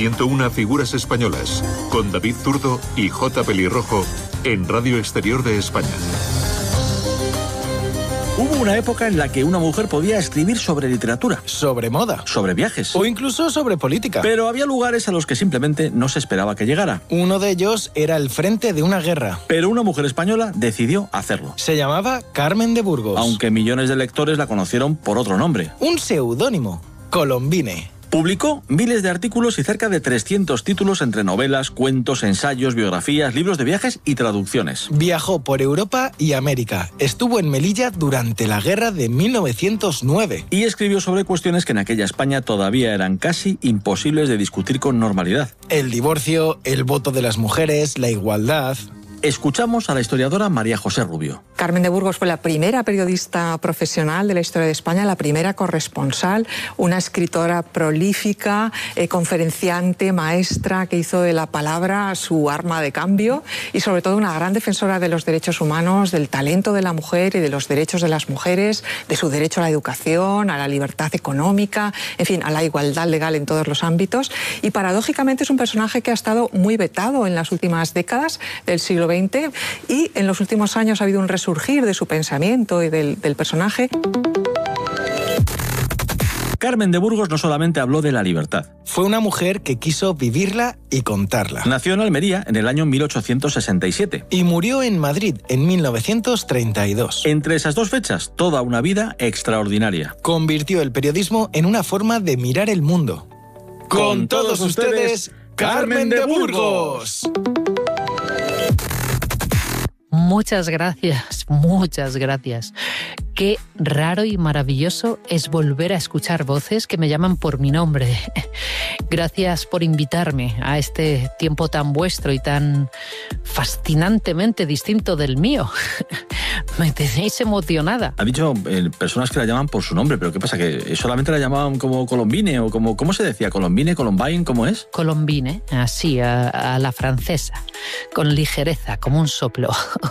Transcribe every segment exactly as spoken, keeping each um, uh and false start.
ciento uno Figuras Españolas, con David Zurdo y J. Pelirrojo, en Radio Exterior de España. Hubo una época en la que una mujer podía escribir sobre literatura, sobre moda, sobre viajes o incluso sobre política. Pero había lugares a los que simplemente no se esperaba que llegara. Uno de ellos era el frente de una guerra. Pero una mujer española decidió hacerlo. Se llamaba Carmen de Burgos. Aunque millones de lectores la conocieron por otro nombre. Un seudónimo, Colombine. Publicó miles de artículos y cerca de trescientos títulos entre novelas, cuentos, ensayos, biografías, libros de viajes y traducciones. Viajó por Europa y América. Estuvo en Melilla durante la guerra de mil novecientos nueve. Y escribió sobre cuestiones que en aquella España todavía eran casi imposibles de discutir con normalidad. El divorcio, el voto de las mujeres, la igualdad. Escuchamos a la historiadora María José Rubio. Carmen de Burgos fue la primera periodista profesional de la historia de España, la primera corresponsal, una escritora prolífica, eh, conferenciante, maestra, que hizo de la palabra su arma de cambio y sobre todo una gran defensora de los derechos humanos, del talento de la mujer y de los derechos de las mujeres, de su derecho a la educación, a la libertad económica, en fin, a la igualdad legal en todos los ámbitos. Y paradójicamente es un personaje que ha estado muy vetado en las últimas décadas del siglo veinte y en los últimos años ha habido un resurgir de su pensamiento y del, del personaje. Carmen de Burgos no solamente habló de la libertad. Fue una mujer que quiso vivirla y contarla. Nació en Almería en el año mil ochocientos sesenta y siete. Y murió en Madrid en mil novecientos treinta y dos. Entre esas dos fechas, toda una vida extraordinaria. Convirtió el periodismo en una forma de mirar el mundo. Con todos ustedes, Carmen de Burgos. Muchas gracias, muchas gracias. Qué raro y maravilloso es volver a escuchar voces que me llaman por mi nombre. Gracias por invitarme a este tiempo tan vuestro y tan fascinantemente distinto del mío. Me tenéis emocionada. Ha dicho eh, personas que la llaman por su nombre, pero ¿qué pasa? ¿Que solamente la llamaban como Colombine o como, cómo se decía? ¿Colombine, Columbine, cómo es? Colombine, así, a, a la francesa, con ligereza, como un soplo.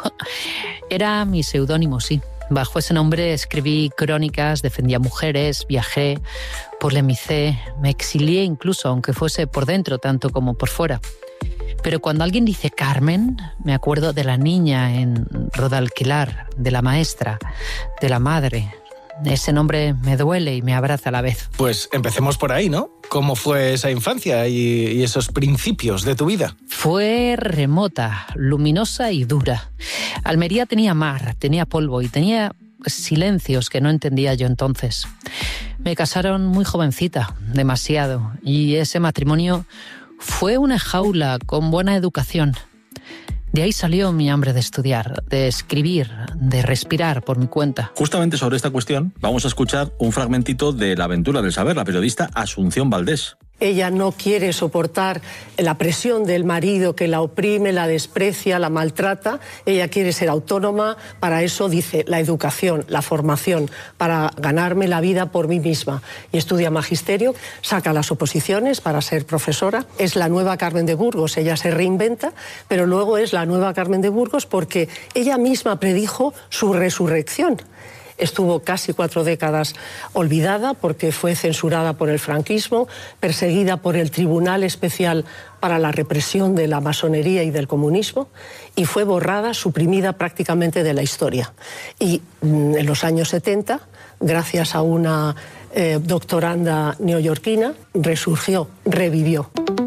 Era mi seudónimo, sí. Bajo ese nombre escribí crónicas, defendía mujeres, viajé, polemicé, me exilié incluso, aunque fuese por dentro tanto como por fuera. Pero cuando alguien dice Carmen, me acuerdo de la niña en Rodalquilar, de la maestra, de la madre. Ese nombre me duele y me abraza a la vez. Pues empecemos por ahí, ¿no? ¿Cómo fue esa infancia y, y esos principios de tu vida? Fue remota, luminosa y dura. Almería tenía mar, tenía polvo y tenía silencios que no entendía yo entonces. Me casaron muy jovencita, demasiado, y ese matrimonio fue una jaula con buena educación. De ahí salió mi hambre de estudiar, de escribir, de respirar por mi cuenta. Justamente sobre esta cuestión vamos a escuchar un fragmentito de La aventura del saber, la periodista Asunción Valdés. Ella no quiere soportar la presión del marido que la oprime, la desprecia, la maltrata. Ella quiere ser autónoma. Para eso dice la educación, la formación, para ganarme la vida por mí misma. Y estudia magisterio, saca las oposiciones para ser profesora. Es la nueva Carmen de Burgos. Ella se reinventa, pero luego es la nueva Carmen de Burgos porque ella misma predijo su resurrección. Estuvo casi cuatro décadas olvidada porque fue censurada por el franquismo, perseguida por el Tribunal Especial para la Represión de la Masonería y del Comunismo y fue borrada, suprimida prácticamente de la historia. Y mm, en los años setenta, gracias a una eh, doctoranda neoyorquina, resurgió, revivió.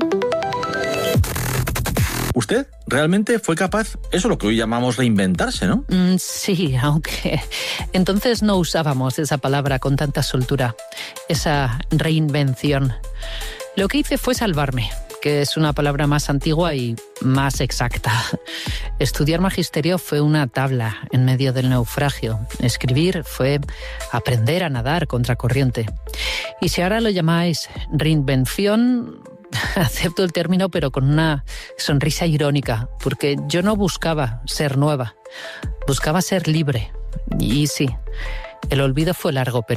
¿Usted realmente fue capaz, eso es lo que hoy llamamos reinventarse, ¿no? Mm, sí, aunque entonces no usábamos esa palabra con tanta soltura, esa reinvención. Lo que hice fue salvarme, que es una palabra más antigua y más exacta. Estudiar magisterio fue una tabla en medio del naufragio. Escribir fue aprender a nadar contracorriente. Y si ahora lo llamáis reinvención, acepto el término, pero con una sonrisa irónica, porque yo no buscaba ser nueva, buscaba ser libre. Y sí, el olvido fue largo, pero